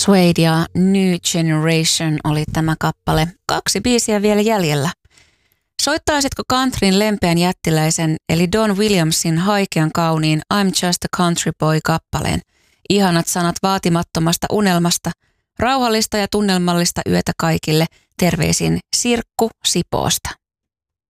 Suede ja New Generation oli tämä kappale. 2 biisiä vielä jäljellä. Soittaisitko countryn lempeän jättiläisen eli Don Williamsin haikean kauniin I'm Just a Country Boy-kappaleen? Ihanat sanat vaatimattomasta unelmasta, rauhallista ja tunnelmallista yötä kaikille. Terveisin Sirkku Sipoosta.